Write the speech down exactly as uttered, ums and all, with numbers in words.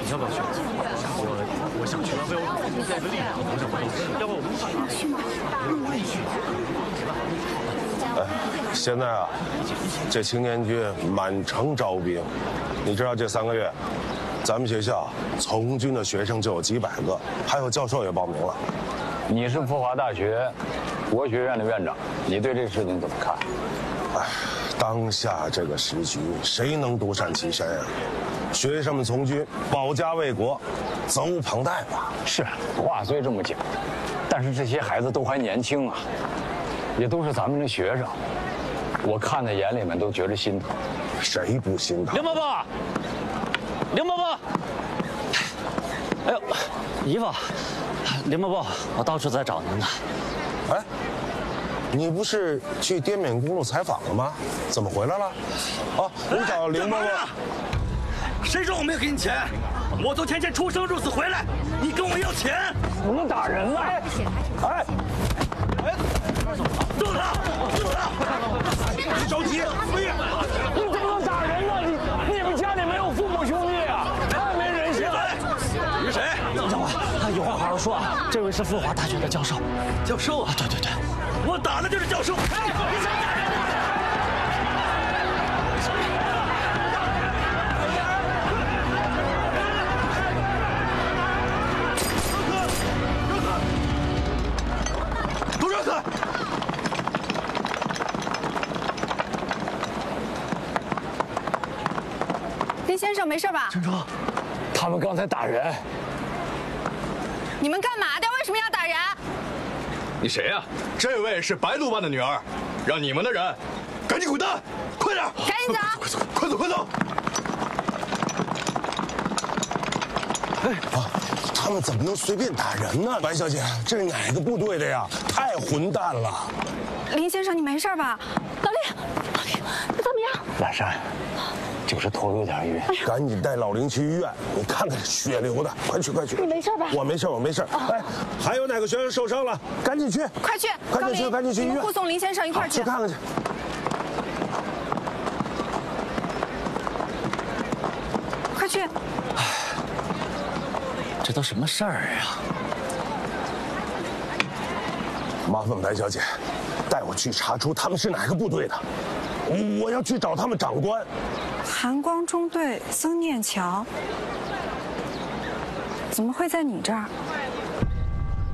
你要不要去？我我想去，要不要我带个力量？我想我要不要我们一起去吗？我也去。 哎，现在啊，这青年局满城招兵，你知道这三个月，咱们学校从军的学生就有几百个，还有教授也报名了。 你是富华大学国学院的院长，你对这事情怎么看？ 哎，当下这个时局，谁能独善其身啊？学生们从军，保家卫国，责无旁贷吧。 是，话虽这么讲，但是这些孩子都还年轻啊，也都是咱们的学生，我看在眼里面都觉着心疼。 谁不心疼？ 梁伯伯，梁伯伯，哎呦，姨夫，梁伯伯，我到处在找您呢。 哎，你不是去滇缅公路采访了吗？怎么回来了？哦，你找林伯伯。 谁说我没有给你钱？我从前线出生入死回来，你跟我要钱？ 怎么打人了？ 哎， 哎，住他！住他！别着急，飞！ 你怎么能打人呢？你你们家里没有父母兄弟啊？太没人性了！ 你是谁？ 长官，有话好好说啊。这位是富华大学的教授。 教授啊？ 对对对， 我打的就是教授。哎，你想打人？ 林先生，没事吧？ 陈忠，他们刚才打人。 你们干嘛的？为什么要打人？ 你谁呀、啊？这位是白鹿爸的女儿，让你们的人赶紧滚蛋，快点！ 赶紧走！ 快走，快走，快走！ 哎啊，他们怎么能随便打人呢？白小姐，这是哪个部队的呀？太混蛋了！ 林先生，你没事吧？老林，老林，你怎么样？ 蓝山。就是头有点晕， 赶紧带老林去医院。你看看这血流的，快去快去！ 你没事吧？ 我没事，我没事。哎，还有哪个学生受伤了？赶紧去！ 快去！ 赶紧去！赶紧去医院！ 护送林先生一块去。 去看看去。 快去！ 哎，这都什么事儿呀？ 麻烦白小姐，带我去查出他们是哪个部队的。我要去找他们长官。 寒光中队曾念桥，怎么会在你这儿？